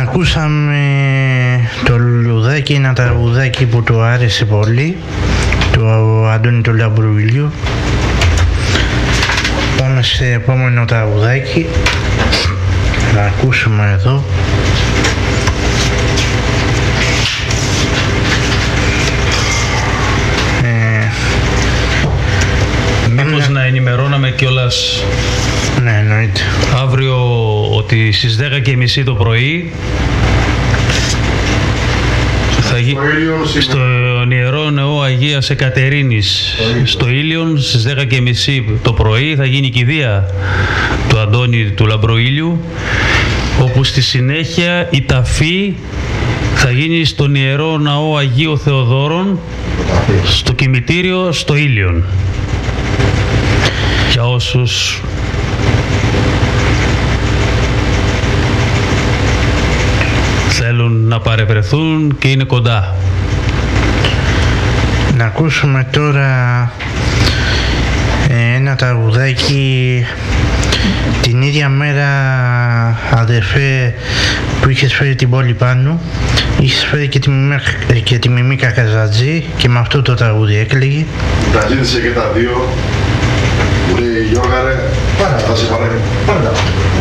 Ακούσαμε το Λουλουδάκι, ένα τραγουδάκι που του άρεσε πολύ, του Αντώνη του Λαμπρουηλιού. Πάμε σε επόμενο τραγουδάκι, να ακούσουμε εδώ. Μήπως να ενημερώναμε κιόλας, ναι, εννοείται, αύριο ότι στις 10:30 το πρωί θα γίνει στον Ιερό Νεό Αγίας Εκατερίνης στο Ήλιον. Στις 10:30 το πρωί θα γίνει η κηδεία του Αντώνη του Λαμπροήλιου, όπου στη συνέχεια η ταφή θα γίνει στον Ιερό Ναό Αγίου Θεοδόρων στο κημητήριο στο Ήλιον. Για όσους θέλουν να παρευρεθούν και είναι κοντά. Να ακούσουμε τώρα ένα τραγουδάκι. Την ίδια μέρα, αδερφέ, που είχες φέρει την πόλη πάνω, είχες φέρει και τη Μιμίκα Καζατζή και με αυτό το τραγούδι έκλαιγε. Τα ζήτησε και τα δύο. Μου λέει Γιώργαρε, θα σε παρακαλώ. Πάντα.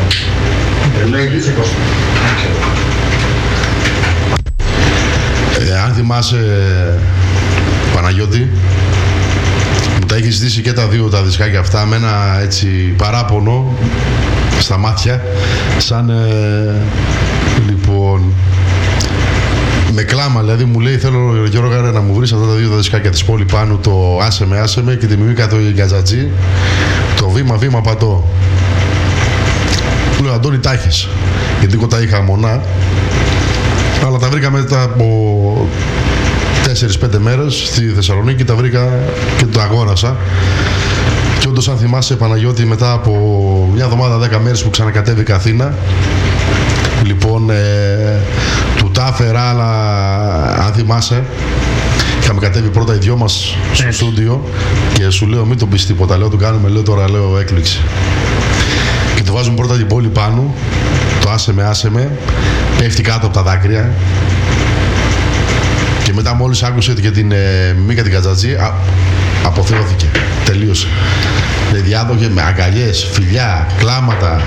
Αν θυμάσαι, Παναγιώτη, μου τα έχει ζητήσει και τα δύο τα δισκάκια αυτά με ένα έτσι παράπονο στα μάτια, σαν λοιπόν με κλάμα, δηλαδή μου λέει θέλω Γιώργαρε να μου βρεις αυτά τα δύο τα δισκάκια της πόλη πάνω, το άσε με και τη Μιμίκα το Γκαζατζή, το βήμα πατώ. Του λέω Αντώνη τα έχεις, γιατί εγώ τα είχα μονά, αλλά τα βρήκα μετά από 4-5 μέρες στη Θεσσαλονίκη, τα βρήκα και το αγόρασα. Και όντως, αν θυμάσαι Παναγιώτη, μετά από μια εβδομάδα 10 μέρες που ξανακατέβηκα Αθήνα, λοιπόν του τα έφερα, αλλά αν θυμάσαι είχαμε κατέβει πρώτα οι δυο μας στο στούντιο και σου λέω μην τον πεις τίποτα, λέω του κάνουμε, λέω τώρα λέω έκπληξη. Και του βάζουμε πρώτα την πόλη πάνω, το άσε με, πέφτει κάτω από τα δάκρυα. Και μετά μόλις άκουσε και την Μίκα την Καζατζή, αποθεώθηκε, τελείωσε. Διάδοχε με αγκαλιές, φιλιά, κλάματα.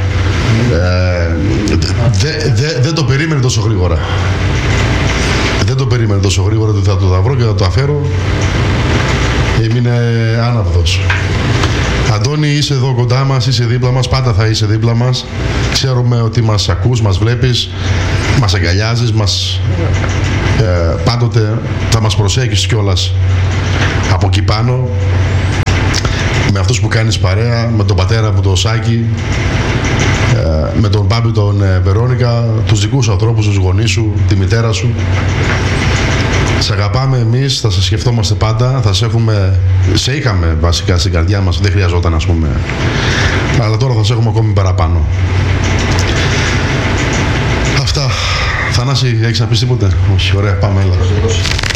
Δεν το περίμενε τόσο γρήγορα. Δεν το περίμενε τόσο γρήγορα ότι θα το βρω και θα το αφέρω. Έμεινε άναυδος. Αντώνη, είσαι εδώ κοντά μας, είσαι δίπλα μας, πάντα θα είσαι δίπλα μας. Ξέρουμε ότι μας ακούς, μας βλέπεις, μας αγκαλιάζεις, πάντοτε θα μας προσέχεις κιόλας από εκεί πάνω, με αυτούς που κάνεις παρέα, με τον πατέρα μου τον Σάκη, με τον Μπάμπη τον Βερόνικα, τους δικούς σου ανθρώπους, τους γονείς σου, τη μητέρα σου. Σε αγαπάμε εμείς, θα σε σκεφτόμαστε πάντα, σε είχαμε βασικά στην καρδιά μας, δεν χρειαζόταν ας πούμε, αλλά τώρα θα σε έχουμε ακόμη παραπάνω. Αυτά. Θανάση, έχεις να πεις τίποτε? Όχι, ωραία, πάμε, έλα.